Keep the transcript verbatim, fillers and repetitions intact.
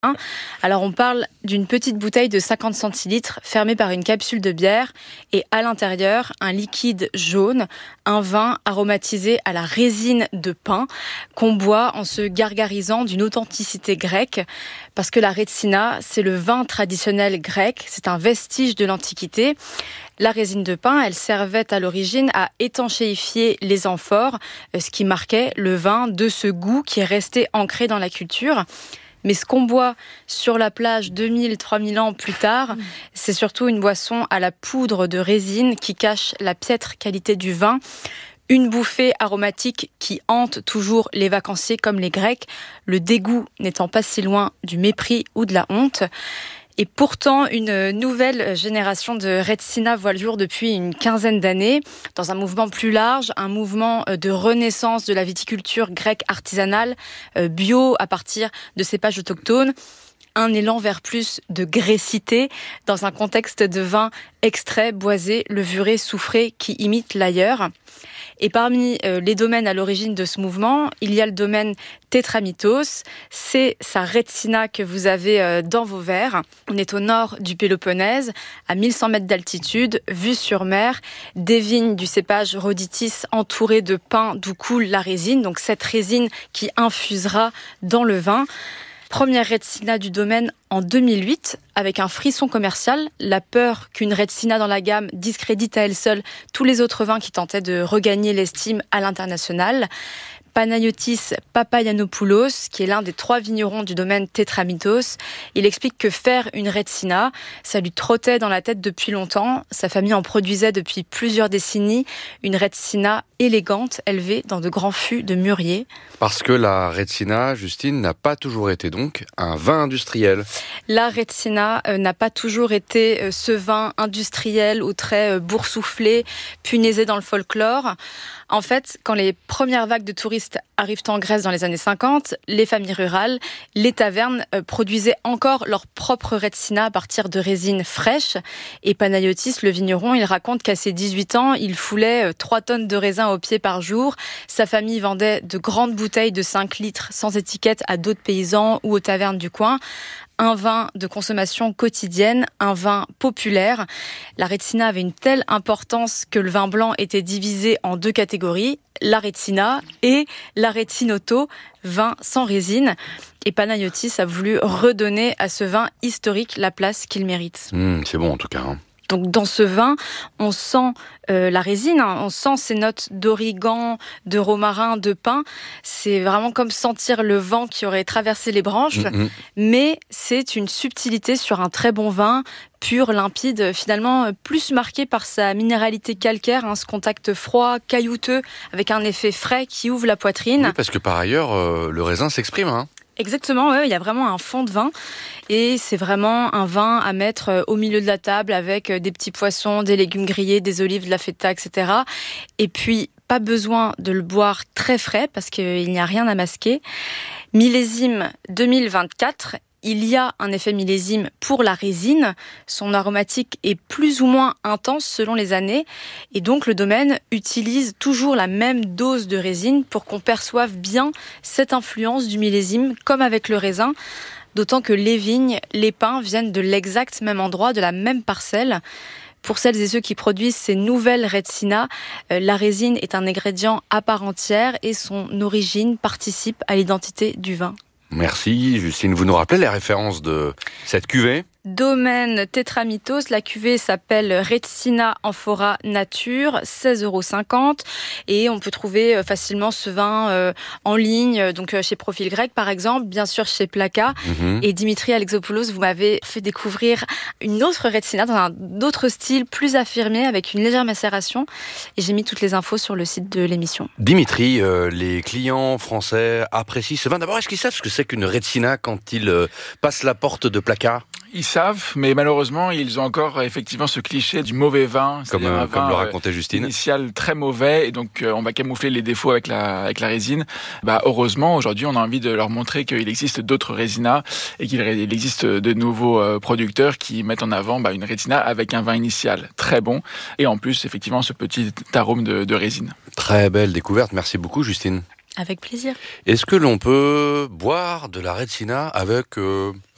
Alors on parle d'une petite bouteille de cinquante centilitres fermée par une capsule de bière et à l'intérieur un liquide jaune, un vin aromatisé à la résine de pin qu'on boit en se gargarisant d'une authenticité grecque parce que la retsina c'est le vin traditionnel grec, c'est un vestige de l'Antiquité. La résine de pin, elle servait à l'origine à étanchéifier les amphores, ce qui marquait le vin de ce goût qui est resté ancré dans la culture. Mais ce qu'on boit sur la plage deux mille, trois mille ans plus tard, c'est surtout une boisson à la poudre de résine qui cache la piètre qualité du vin. Une bouffée aromatique qui hante toujours les vacanciers comme les Grecs, le dégoût n'étant pas si loin du mépris ou de la honte. Et pourtant, une nouvelle génération de retsina voit le jour depuis une quinzaine d'années, dans un mouvement plus large, un mouvement de renaissance de la viticulture grecque artisanale, bio à partir de cépages autochtones. Un élan vers plus de grécité dans un contexte de vin extrait, boisé, levuré, soufré qui imite l'ailleurs. Et parmi les domaines à l'origine de ce mouvement, il y a le domaine Tétramitos. C'est sa retsina que vous avez dans vos verres. On est au nord du Péloponnèse, à mille cent mètres d'altitude, vue sur mer, des vignes du cépage Rhoditis entourées de pin d'où coule la résine, donc cette résine qui infusera dans le vin. Première retsina du domaine en deux mille huit, avec un frisson commercial, la peur qu'une retsina dans la gamme discrédite à elle seule tous les autres vins qui tentaient de regagner l'estime à l'international. Panayotis Papagiannopoulos, qui est l'un des trois vignerons du domaine Tétramitos, il explique que faire une retsina, ça lui trottait dans la tête depuis longtemps. Sa famille en produisait depuis plusieurs décennies, une retsina élégante, élevée dans de grands fûts de mûrier. Parce que la retsina, Justine, n'a pas toujours été donc un vin industriel. La retsina euh, n'a pas toujours été euh, ce vin industriel ou très euh, boursouflé, punaisé dans le folklore. En fait, quand les premières vagues de touristes arrivent en Grèce dans les années cinquante, les familles rurales, les tavernes euh, produisaient encore leur propre retsina à partir de résine fraîche. Et Panayotis, le vigneron, il raconte qu'à ses dix-huit ans, il foulait euh, trois tonnes de raisin au pied par jour. Sa famille vendait de grandes bouteilles de cinq litres sans étiquette à d'autres paysans ou aux tavernes du coin. Un vin de consommation quotidienne, un vin populaire. La retsina avait une telle importance que le vin blanc était divisé en deux catégories, la retsina et la retsinoto, vin sans résine. Et Panayotis a voulu redonner à ce vin historique la place qu'il mérite. Mmh, c'est bon en tout cas. Hein. Donc dans ce vin, on sent euh, la résine, hein, on sent ces notes d'origan, de romarin, de pin. C'est vraiment comme sentir le vent qui aurait traversé les branches. Mmh. Mais c'est une subtilité sur un très bon vin, pur, limpide, finalement plus marqué par sa minéralité calcaire, hein, ce contact froid, caillouteux, avec un effet frais qui ouvre la poitrine. Oui, parce que par ailleurs, euh, le raisin s'exprime, hein. Exactement, ouais, il y a vraiment un fond de vin et c'est vraiment un vin à mettre au milieu de la table avec des petits poissons, des légumes grillés, des olives, de la feta, et cetera. Et puis, pas besoin de le boire très frais parce qu'il n'y a rien à masquer. Millésime deux mille vingt-quatre, il y a un effet millésime pour la résine. Son aromatique est plus ou moins intense selon les années. Et donc, le domaine utilise toujours la même dose de résine pour qu'on perçoive bien cette influence du millésime, comme avec le raisin. D'autant que les vignes, les pins viennent de l'exact même endroit, de la même parcelle. Pour celles et ceux qui produisent ces nouvelles retsina, la résine est un ingrédient à part entière et son origine participe à l'identité du vin. Merci Justine, vous nous rappelez les références de cette cuvée ? Domaine Tétramitos, la cuvée s'appelle Retsina Amphora Nature, seize euros cinquante et on peut trouver facilement ce vin euh, en ligne, donc chez Profil Grec par exemple, bien sûr chez Placa. Mm-hmm. Et Dimitri Alexopoulos, vous m'avez fait découvrir une autre Retsina dans un autre style plus affirmé avec une légère macération et j'ai mis toutes les infos sur le site de l'émission. Dimitri, euh, les clients français apprécient ce vin. D'abord, est-ce qu'ils savent ce que c'est qu'une Retsina quand ils euh, passent la porte de Placa ? Ils savent, mais malheureusement, ils ont encore effectivement ce cliché du mauvais vin. Comme, euh, comme le racontait Justine. Initial très mauvais, et donc euh, on va camoufler les défauts avec la, avec la résine. Bah, heureusement, aujourd'hui, on a envie de leur montrer qu'il existe d'autres résinas et qu'il existe de nouveaux euh, producteurs qui mettent en avant bah, une retsina avec un vin initial très bon. Et en plus, effectivement, ce petit arôme de, de résine. Très belle découverte. Merci beaucoup, Justine. Avec plaisir. Est-ce que l'on peut boire de la retsina avec... Euh